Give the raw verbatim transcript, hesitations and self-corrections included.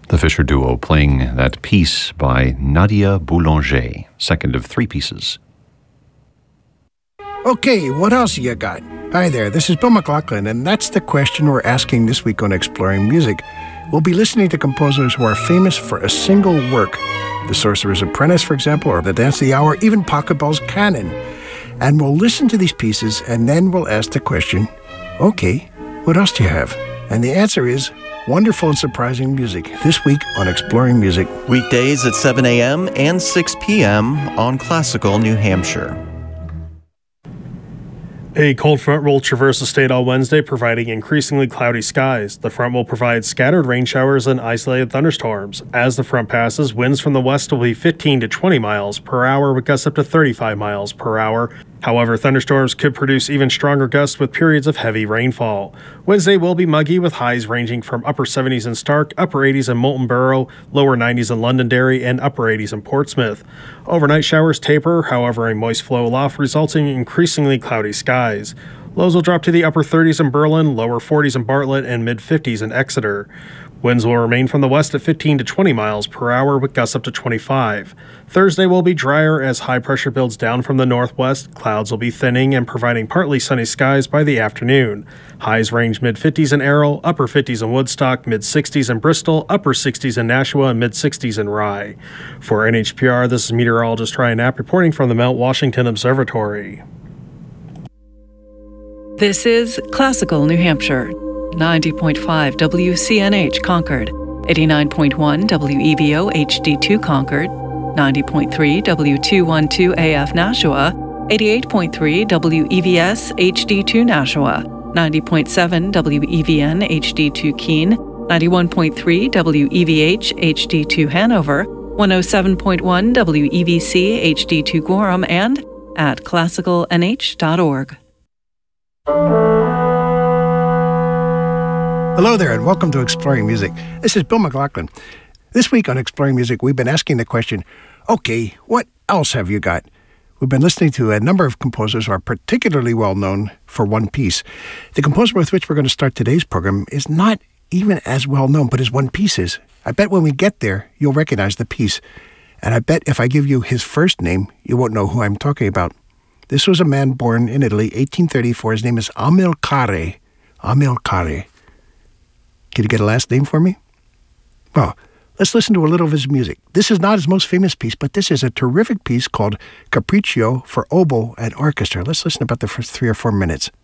The Fisher Duo playing that piece by Nadia Boulanger, second of three pieces. Okay, what else you got? Hi there, this is Bill McLaughlin, and that's the question we're asking this week on Exploring Music. We'll be listening to composers who are famous for a single work. The Sorcerer's Apprentice, for example, or The Dance of the Hour, even Pachelbel's Canon. And we'll listen to these pieces, and then we'll ask the question, okay, what else do you have? And the answer is wonderful and surprising music, this week on Exploring Music. Weekdays at seven a.m. and six p.m. on Classical New Hampshire. A cold front will traverse the state all Wednesday, providing increasingly cloudy skies. The front will provide scattered rain showers and isolated thunderstorms. As the front passes, winds from the west will be fifteen to twenty miles per hour with gusts up to thirty-five miles per hour. However, thunderstorms could produce even stronger gusts with periods of heavy rainfall. Wednesday will be muggy with highs ranging from upper seventies in Stark, upper eighties in Moulton Borough, lower nineties in Londonderry, and upper eighties in Portsmouth. Overnight showers taper, however a moist flow aloft resulting in increasingly cloudy skies. Lows will drop to the upper thirties in Berlin, lower forties in Bartlett, and mid-fifties in Exeter. Winds will remain from the west at fifteen to twenty miles per hour with gusts up to twenty-five. Thursday will be drier as high pressure builds down from the northwest. Clouds will be thinning and providing partly sunny skies by the afternoon. Highs range mid-fifties in Errol, upper fifties in Woodstock, mid-sixties in Bristol, upper sixties in Nashua, and mid-sixties in Rye. For N H P R, this is meteorologist Ryan Knapp reporting from the Mount Washington Observatory. This is Classical New Hampshire. ninety point five W C N H Concord, eighty-nine point one W E V O H D two Concord, ninety point three W two twelve A F Nashua, eighty-eight point three W E V S H D two Nashua, ninety point seven W E V N H D two Keene, ninety-one point three W E V H H D two Hanover, one oh seven point one W E V C H D two Gorham, and at classical n h dot org. Hello there, and welcome to Exploring Music. This is Bill McLaughlin. This week on Exploring Music, we've been asking the question, okay, what else have you got? We've been listening to a number of composers who are particularly well known for one piece. The composer with which we're going to start today's program is not even as well known, but his one piece is. I bet when we get there, you'll recognize the piece. And I bet if I give you his first name, you won't know who I'm talking about. This was a man born in Italy, eighteen thirty-four. His name is Amilcare. Amilcare. Can you get a last name for me? Well, let's listen to a little of his music. This is not his most famous piece, but this is a terrific piece called Capriccio for Oboe and Orchestra. Let's listen about the first three or four minutes.